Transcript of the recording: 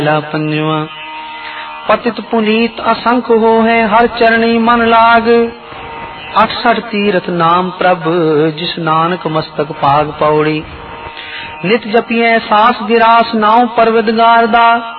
पंजवा पतित पुनीत असंख हो है हर चरणी मन लाग 68 तीरथ नाम प्रभ जिस नानक मस्तक पाग पौड़ी नित जपिए सास गिरास नाव परवदगार दा